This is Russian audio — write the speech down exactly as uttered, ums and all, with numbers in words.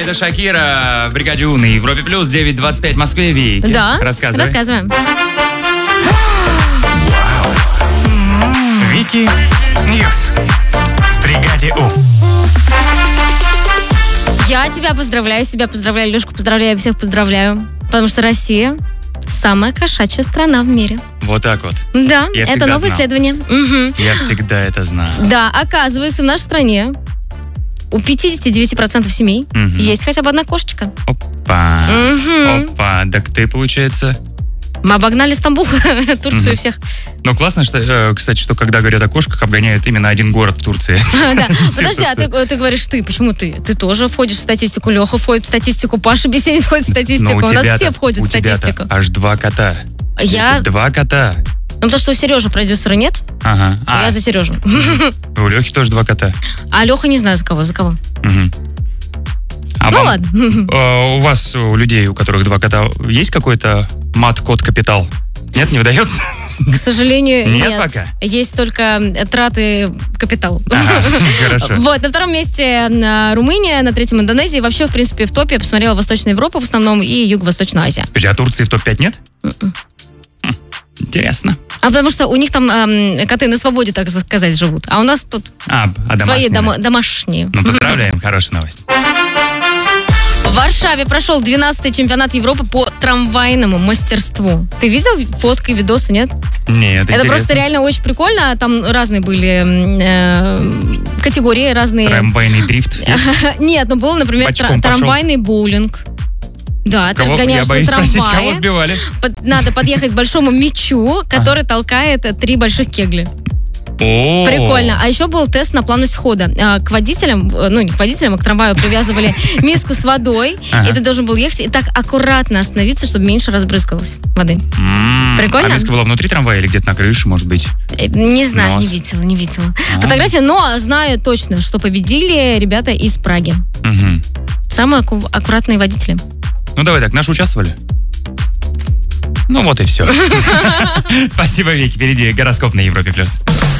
это Шакира в бригаде У на Европе Плюс, девять двадцать пять в Москве. Вики, Да, рассказывай. рассказываем. Вики Ньюс в бригаде У. Я тебя поздравляю, себя поздравляю, Лешку поздравляю, всех поздравляю. Потому что Россия самая кошачья страна в мире. Вот так вот. Да, Я это новое знал. исследование. Угу. Я всегда это знал. Да, оказывается, в нашей стране у пятьдесят девять процентов семей Мгм. есть хотя бы одна кошечка. Опа. Мгм. Опа. Так ты, получается... Мы обогнали Стамбул, Турцию Мгм. всех. Ну, классно, что, э, кстати, что когда говорят о кошках, обгоняют именно один город в Турции. Да. Все Подожди, а ты, ты говоришь ты, почему ты? Ты тоже входишь в статистику, Леха входит в статистику, Паша Бесенин входит в Но статистику. у У нас тебя-то- все входят у в статистику. тебя-то аж два кота. Я... Два кота. Ну, потому что у Сережи продюсера нет, Ага. А, я за Сережу. у Лехи тоже два кота. А Леха не знаю за кого, за кого. Мгм. А Ну вам, ладно. э, у вас, у людей, у которых два кота, есть какой-то мат-код-капитал? Нет, не выдается? К сожалению, Нет нет. пока? Есть только траты капитала. Ага, хорошо. Вот, на втором месте а, Румыния, на третьем Индонезия. Вообще, в принципе, в топе я посмотрела Восточная Европа в основном и Юго-Восточная Азия. Подожди, а Турции в топ пять нет? М-м. Хм, Интересно. А потому что у них там ам, коты на свободе, так сказать, живут. А у нас тут А, а свои домашние, дома- да? домашние. Ну, поздравляем, хорошая новость. В Варшаве прошел двенадцатый чемпионат Европы по трамвайному мастерству. Ты видел фотки, видосы, нет? Нет, Это интересно. просто реально очень прикольно. Там разные были м, э, категории, разные... Трамвайный дрифт. есть? Нет, ну был, например, Бочком тра- пошел. трамвайный боулинг. Да, ты Кого- Я разгоняешься на боюсь спросить, кого трамвае. сбивали? Под- надо подъехать к большому мячу, который толкает э, три больших кегли. О, Прикольно. А еще был тест на плавность хода. А, К водителям, э, ну не к водителям, а к трамваю привязывали миску с водой, Ага. и ты должен был ехать и так аккуратно остановиться, чтобы меньше разбрызгалось воды. М, Прикольно? А миска была внутри трамвая или где-то на крыше, может быть? Э, Не знаю, Нос. не видела, не видела. А. Фотография, но знаю точно, что победили ребята из Праги. Мгм. Самые аку- аккуратные водители. Ну, давай так, наши участвовали? Ну, вот и все. Спасибо, Вики. Впереди гороскоп на Европе+. плюс.